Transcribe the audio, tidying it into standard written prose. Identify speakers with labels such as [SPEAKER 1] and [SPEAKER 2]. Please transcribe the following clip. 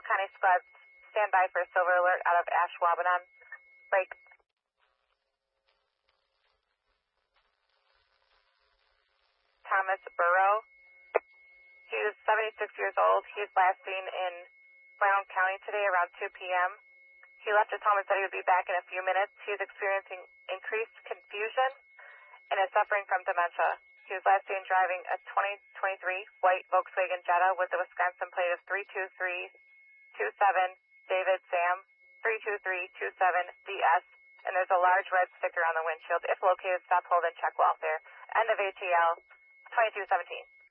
[SPEAKER 1] County squads stand by for a silver alert out of Ashwaubenon. Break. Thomas Burrow. He was 76 years old. He was last seen in Brown County today around 2 p.m. He left his home and said he would be back in a few minutes. He is experiencing increased confusion and is suffering from dementia. He was last seen driving a 2023 white Volkswagen Jetta with a Wisconsin plate of 32327 David Sam 32327DS, and there's a large red sticker on the windshield. If located, stop, hold, and check welfare. End of ATL 2217.